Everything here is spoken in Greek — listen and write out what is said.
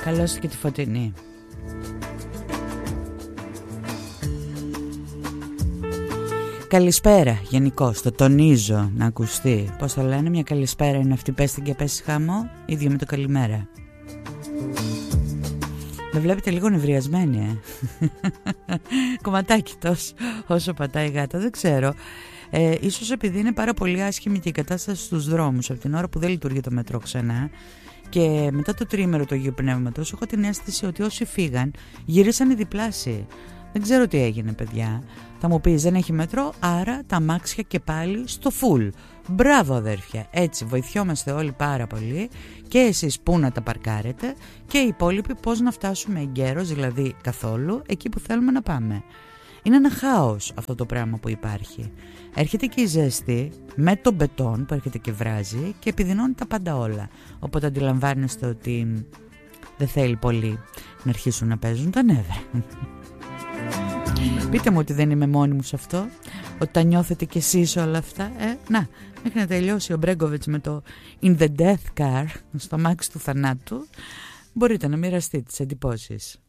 Καλώς και τη Φωτεινή. Καλησπέρα γενικώς, το τονίζω να ακουστεί. Πώς το λένε, μια καλησπέρα είναι αυτή, πες την και πες χαμό, ίδιο με το καλημέρα. Με βλέπετε λίγο νευριασμένη, κομματάκι τόσο όσο πατάει η γάτα, δεν ξέρω. Ίσως επειδή είναι πάρα πολύ άσχημη και η κατάσταση στους δρόμους από την ώρα που δεν λειτουργεί το μετρό ξανά και μετά το τριήμερο του Αγίου Πνεύματος έχω την αίσθηση ότι όσοι φύγαν γυρίσαν οι διπλάσιοι. Δεν ξέρω τι έγινε, παιδιά. Θα μου πεις, δεν έχει μετρό, άρα τα αμάξια και πάλι στο full. Μπράβο αδέρφια, έτσι βοηθιόμαστε όλοι πάρα πολύ και εσείς πού να τα παρκάρετε και οι υπόλοιποι πώς να φτάσουμε εγκαίρως, δηλαδή καθόλου, εκεί που θέλουμε να πάμε. Είναι ένα χάος αυτό το πράγμα που υπάρχει. Έρχεται και η ζέστη με τον μπετόν που έρχεται και βράζει και επιδεινώνει τα πάντα όλα. Οπότε αντιλαμβάνεστε ότι δεν θέλει πολύ να αρχίσουν να παίζουν τα νεύρα. Πείτε μου ότι δεν είμαι μόνη μου σε αυτό, ότι τα νιώθετε κι εσείς όλα αυτά. Να, μέχρι να τελειώσει ο Μπρέγκοβιτς με το In the Death Car στο αμάξι του θανάτου, μπορείτε να μοιραστείτε τις εντυπώσεις.